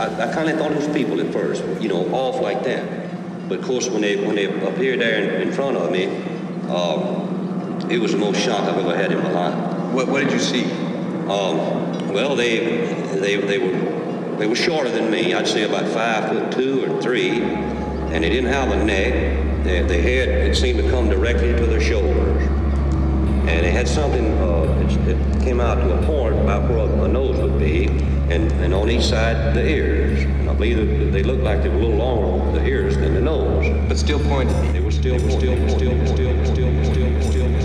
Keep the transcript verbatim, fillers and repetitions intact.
I, I kind of thought it was people at first, you know, off like that. But of course, when they when they appeared there in, in front of me, um, it was the most shock I've ever had in my life. What, what did you see? Um, well, they they they were they were shorter than me. I'd say about five foot two or three, and they didn't have a neck. Their, their head, it seemed to come directly to their shoulders, and they had something. Uh, it, it came out to a point about where a, a nose would be, and and on each side the ears. And I believe that they looked like they were a little longer on the ears than the nose, But still pointed. they were still, still, still, still, still, still, still, still.